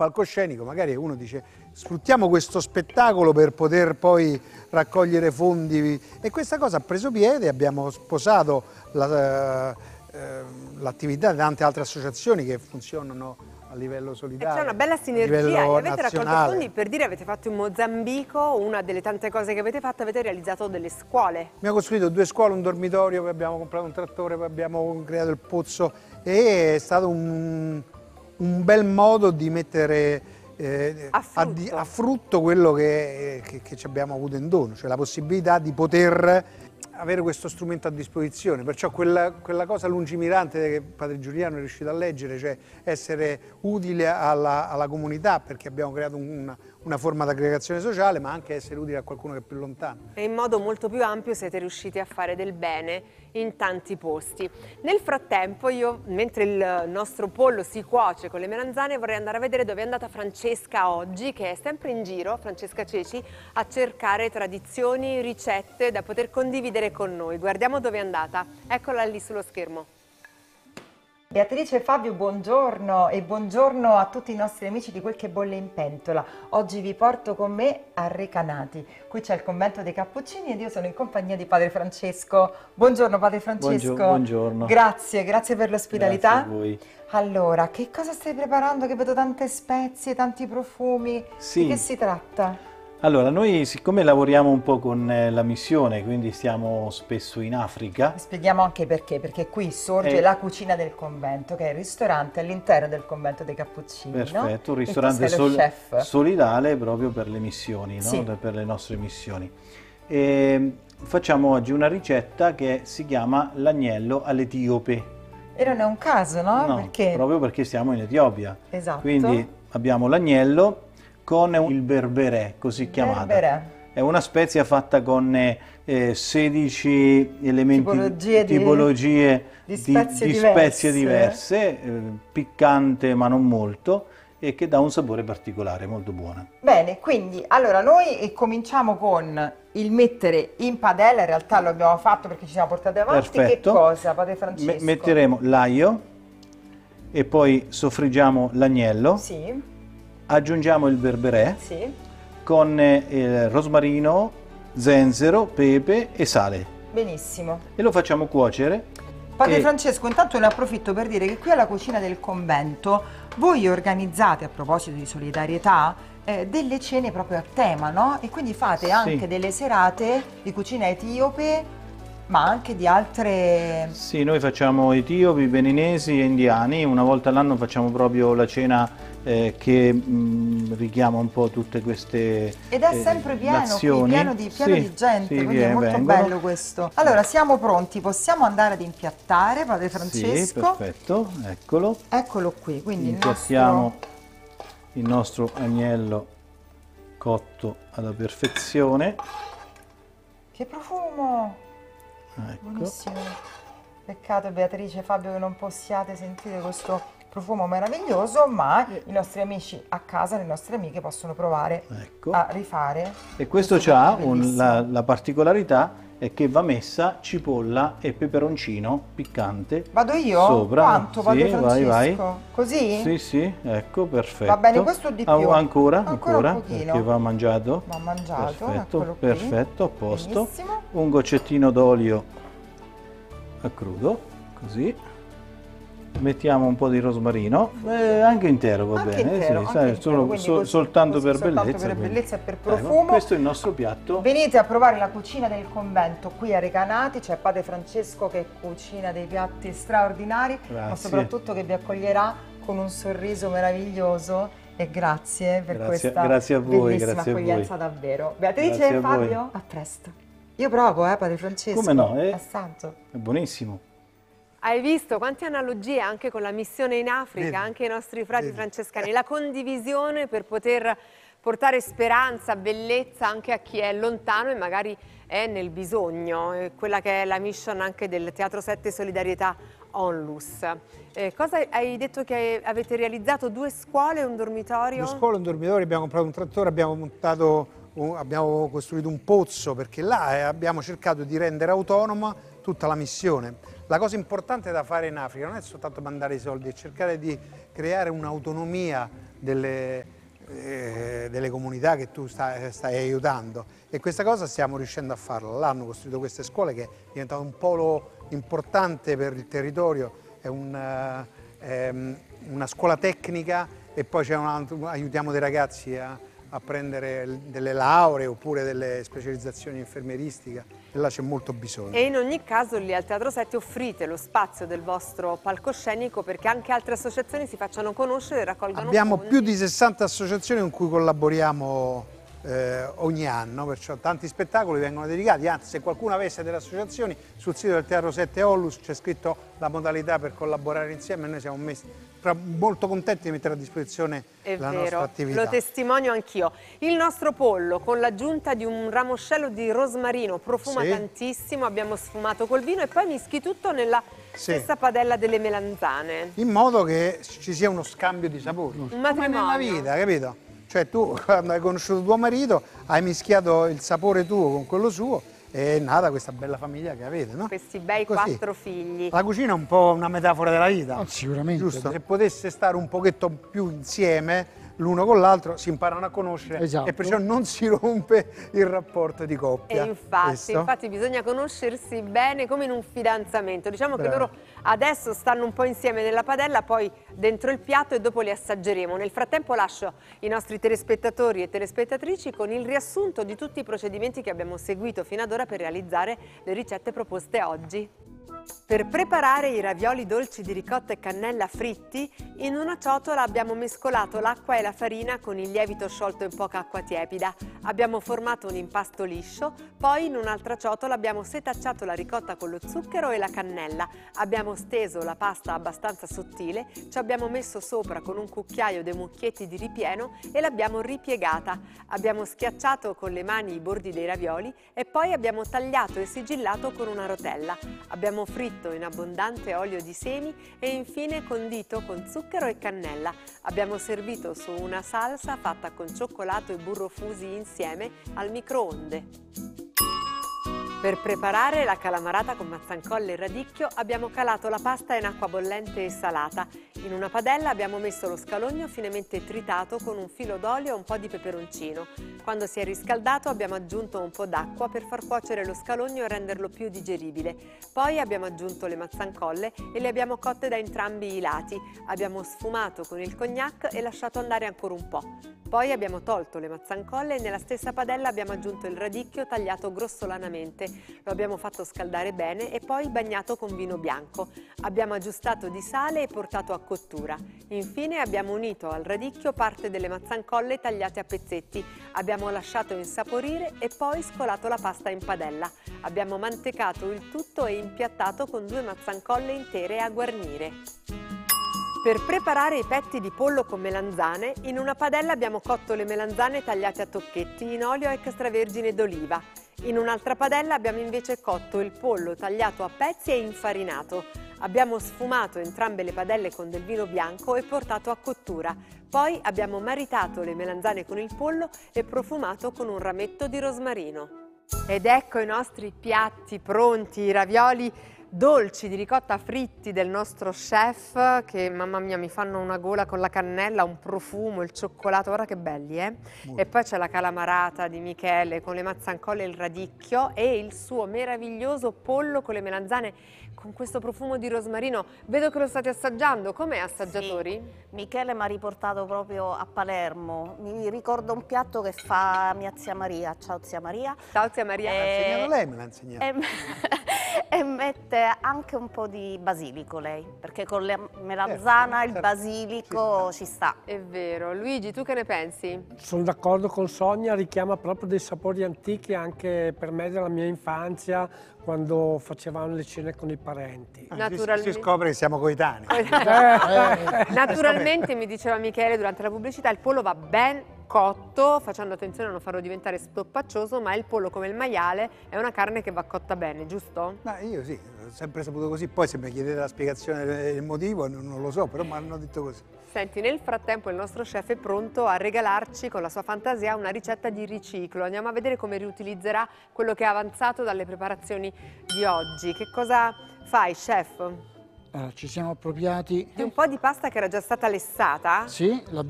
palcoscenico, magari uno dice sfruttiamo questo spettacolo per poter poi raccogliere fondi, e questa cosa ha preso piede, abbiamo sposato l'attività di tante altre associazioni che funzionano a livello solidario. C'è una bella sinergia, e avete raccolto fondi, per dire, avete fatto in Mozambico, una delle tante cose che avete fatto, avete realizzato delle scuole. Abbiamo costruito 2 scuole, un dormitorio, poi abbiamo comprato un trattore, poi abbiamo creato il pozzo, e è stato un bel modo di mettere a frutto quello che ci abbiamo avuto in dono, cioè la possibilità di poter avere questo strumento a disposizione. Perciò quella cosa lungimirante che padre Giuliano è riuscito a leggere, cioè essere utile alla comunità, perché abbiamo creato una forma di aggregazione sociale, ma anche essere utile a qualcuno che è più lontano. E in modo molto più ampio siete riusciti a fare del bene in tanti posti. Nel frattempo io, mentre il nostro pollo si cuoce con le melanzane, vorrei andare a vedere dove è andata Francesca oggi, che è sempre in giro, Francesca Ceci, a cercare tradizioni, ricette da poter condividere con noi. Guardiamo dove è andata. Eccola lì sullo schermo. Beatrice e Fabio, buongiorno, e buongiorno a tutti i nostri amici di Quel che bolle in pentola. Oggi vi porto con me a Recanati. Qui c'è il convento dei Cappuccini ed io sono in compagnia di padre Francesco. Buongiorno padre Francesco. Buongiorno. Grazie per l'ospitalità. Grazie a voi. Allora, che cosa stai preparando? Che vedo tante spezie, tanti profumi. Sì. Di che si tratta? Allora, noi siccome lavoriamo un po' con la missione, quindi stiamo spesso in Africa. Spieghiamo anche perché qui sorge la cucina del convento, che è il ristorante all'interno del convento dei Cappuccini. Perfetto, no? un ristorante solidale proprio per le missioni, no? Sì. Per le nostre missioni. E facciamo oggi una ricetta che si chiama l'agnello all'etiope. E non è un caso, no? No, Perché? proprio perché siamo in Etiopia. Esatto. Quindi abbiamo l'agnello con il berberè, così chiamata. Berberè. È una spezia fatta con 16 elementi, tipologie di spezie diverse, piccante ma non molto, e che dà un sapore particolare, molto buono. Bene, quindi allora noi cominciamo con il mettere in padella, in realtà lo abbiamo fatto perché ci siamo portati avanti. Perfetto. Che cosa, padre Francesco? Metteremo l'aglio e poi soffriggiamo l'agnello. Sì. Aggiungiamo il berberè, Sì. con rosmarino, zenzero, pepe e sale. Benissimo. E lo facciamo cuocere. Padre Francesco, intanto ne approfitto per dire che qui alla cucina del convento voi organizzate, a proposito di solidarietà, delle cene proprio a tema, no? E quindi fate anche delle serate di cucina etiope, ma anche di altre... Sì, noi facciamo etiopi, beninesi e indiani. Una volta all'anno facciamo proprio la cena che richiama un po' tutte queste ed è sempre pieno, qui, pieno di gente, quindi è molto bello questo. Allora, siamo pronti, possiamo andare ad impiattare, padre Francesco? Sì, perfetto, eccolo. Eccolo qui, quindi impiattiamo il nostro agnello cotto alla perfezione. Che profumo! Ecco. Buonissimo. Peccato, Beatrice e Fabio, che non possiate sentire questo profumo meraviglioso, ma i nostri amici a casa, le nostre amiche possono provare a rifare. E questo ha la particolarità è che va messa cipolla e peperoncino piccante. Vado io? Sopra. Quanto, padre Francesco? Vai. Così? Sì, sì, ecco, perfetto. Va bene, questo di più. Ancora un pochino. Perché va mangiato. Va mangiato, perfetto, perfetto, a posto. Benissimo. Un goccettino d'olio a crudo, così. Mettiamo un po' di rosmarino, anche intero va bene, intero, sì, anche soltanto per soltanto bellezza. Per bellezza e per profumo. Questo è il nostro piatto. Venite a provare la cucina del convento qui a Recanati, c'è padre Francesco che cucina dei piatti straordinari, ma soprattutto che vi accoglierà con un sorriso meraviglioso, e grazie per questa bellissima accoglienza davvero. Beatrice e Fabio, a presto. Io provo, padre Francesco. Come no? Assaggio. È buonissimo. Hai visto quante analogie anche con la missione in Africa, anche i nostri frati francescani, la condivisione per poter portare speranza, bellezza anche a chi è lontano e magari è nel bisogno, quella che è la mission anche del Teatro 7 Solidarietà Onlus. Cosa hai detto che avete realizzato? 2 scuole e un dormitorio? 2 scuole e un dormitorio, abbiamo comprato un trattore, abbiamo costruito un pozzo, perché là abbiamo cercato di rendere autonoma tutta la missione. La cosa importante da fare in Africa non è soltanto mandare i soldi, è cercare di creare un'autonomia delle comunità che tu stai aiutando, e questa cosa stiamo riuscendo a farla. L'hanno costruito queste scuole, che è diventato un polo importante per il territorio, è una scuola tecnica, e poi aiutiamo dei ragazzi a prendere delle lauree oppure delle specializzazioni infermieristica, e là c'è molto bisogno. E in ogni caso lì al Teatro 7 offrite lo spazio del vostro palcoscenico perché anche altre associazioni si facciano conoscere e raccolgano Abbiamo fondi. più di 60 associazioni con cui collaboriamo ogni anno, perciò tanti spettacoli vengono dedicati. Anzi, se qualcuno avesse delle associazioni, sul sito del Teatro 7 Ollus c'è scritto la modalità per collaborare insieme, e noi siamo molto contenti di mettere a disposizione la nostra attività. Lo testimonio anch'io. Il nostro pollo, con l'aggiunta di un ramoscello di rosmarino, profuma tantissimo, abbiamo sfumato col vino e poi mischi tutto nella stessa padella delle melanzane. In modo che ci sia uno scambio di sapori. Un matrimonio. Come nella vita, capito? Cioè tu, quando hai conosciuto tuo marito, hai mischiato il sapore tuo con quello suo, e è nata questa bella famiglia che avete, no? Questi bei 4 figli. La cucina è un po' una metafora della vita. Sicuramente. Giusto? Se potesse stare un pochetto più insieme l'uno con l'altro, si imparano a conoscere, e perciò non si rompe il rapporto di coppia. E infatti bisogna conoscersi bene come in un fidanzamento. Diciamo che loro adesso stanno un po' insieme nella padella, poi dentro il piatto, e dopo li assaggeremo. Nel frattempo lascio i nostri telespettatori e telespettatrici con il riassunto di tutti i procedimenti che abbiamo seguito fino ad ora per realizzare le ricette proposte oggi. Per preparare i ravioli dolci di ricotta e cannella fritti, in una ciotola abbiamo mescolato l'acqua e la farina con il lievito sciolto in poca acqua tiepida. Abbiamo formato un impasto liscio, poi in un'altra ciotola abbiamo setacciato la ricotta con lo zucchero e la cannella. Abbiamo steso la pasta abbastanza sottile, ci abbiamo messo sopra con un cucchiaio dei mucchietti di ripieno e l'abbiamo ripiegata. Abbiamo schiacciato con le mani i bordi dei ravioli e poi abbiamo tagliato e sigillato con una rotella. Abbiamo fritto in abbondante olio di semi e infine condito con zucchero e cannella. Abbiamo servito su una salsa fatta con cioccolato e burro fusi insieme al microonde. Per preparare la calamarata con mazzancolle e radicchio abbiamo calato la pasta in acqua bollente e salata. In una padella abbiamo messo lo scalogno finemente tritato con un filo d'olio e un po' di peperoncino. Quando si è riscaldato abbiamo aggiunto un po' d'acqua per far cuocere lo scalogno e renderlo più digeribile. Poi abbiamo aggiunto le mazzancolle e le abbiamo cotte da entrambi i lati. Abbiamo sfumato con il cognac e lasciato andare ancora un po'. Poi abbiamo tolto le mazzancolle e nella stessa padella abbiamo aggiunto il radicchio tagliato grossolanamente. Lo abbiamo fatto scaldare bene e poi bagnato con vino bianco. Abbiamo aggiustato di sale e portato a cottura. Infine abbiamo unito al radicchio parte delle mazzancolle tagliate a pezzetti. Abbiamo lasciato insaporire e poi scolato la pasta in padella. Abbiamo mantecato il tutto e impiattato con 2 mazzancolle intere a guarnire. Per preparare i petti di pollo con melanzane, in una padella abbiamo cotto le melanzane tagliate a tocchetti in olio extravergine d'oliva. In un'altra padella abbiamo invece cotto il pollo tagliato a pezzi e infarinato. Abbiamo sfumato entrambe le padelle con del vino bianco e portato a cottura. Poi abbiamo maritato le melanzane con il pollo e profumato con un rametto di rosmarino. Ed ecco i nostri piatti pronti, i ravioli dolci di ricotta fritti del nostro chef, che mamma mia mi fanno una gola con la cannella, un profumo, il cioccolato, guarda che belli, eh? E poi c'è la calamarata di Michele con le mazzancolle e il radicchio e il suo meraviglioso pollo con le melanzane con questo profumo di rosmarino. Vedo che lo state assaggiando, com'è, assaggiatori? Sì. Michele mi ha riportato proprio a Palermo, mi ricordo un piatto che fa mia zia Maria. Ciao zia Maria. Ciao zia Maria. L'ha insegnato lei, me l'ha insegnato. E mette anche un po' di basilico lei, perché con la melanzana il basilico ci sta. È vero. Luigi, tu che ne pensi? Sono d'accordo con Sonia, richiama proprio dei sapori antichi anche per me della mia infanzia, quando facevamo le cene con i parenti. Naturalmente. Si scopre che siamo coetanei. Naturalmente, mi diceva Michele durante la pubblicità, il pollo va ben cotto, facendo attenzione a non farlo diventare stoppaccioso, ma il pollo, come il maiale, è una carne che va cotta bene, giusto? Ma io sì, ho sempre saputo così, poi se mi chiedete la spiegazione del motivo non lo so, però mi hanno detto così. Senti, nel frattempo il nostro chef è pronto a regalarci con la sua fantasia una ricetta di riciclo. Andiamo a vedere come riutilizzerà quello che è avanzato dalle preparazioni di oggi. Che cosa fai, chef? Ci siamo appropriati. Di un po' di pasta che era già stata lessata? Sì,